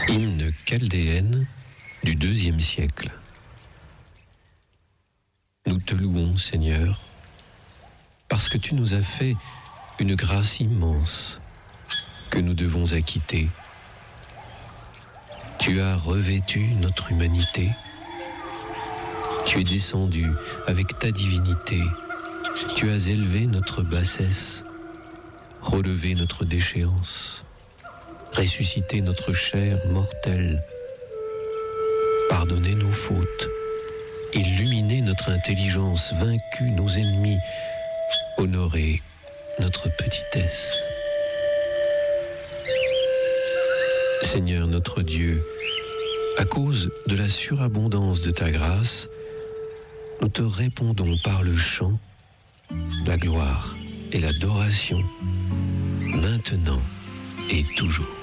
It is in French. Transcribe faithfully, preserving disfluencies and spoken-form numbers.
Hymne chaldéenne du deuxième siècle. Nous te louons, Seigneur, parce que tu nous as fait une grâce immense que nous devons acquitter. Tu as revêtu notre humanité. Tu es descendu avec ta divinité. Tu as élevé notre bassesse, relevé notre déchéance, ressuscité notre chair mortelle, pardonné nos fautes, illuminé notre intelligence, vaincu nos ennemis, honoré notre petitesse. Seigneur notre Dieu, à cause de la surabondance de ta grâce, nous te répondons par le chant, la gloire et l'adoration, maintenant et toujours.